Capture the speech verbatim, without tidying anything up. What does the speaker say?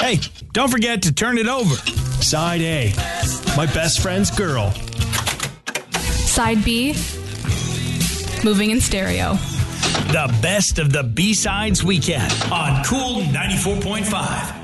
Hey, don't forget to turn it over. Side A, my best friend's girl. Side B, moving in stereo. The best of the B-Sides weekend on Cool ninety-four point five.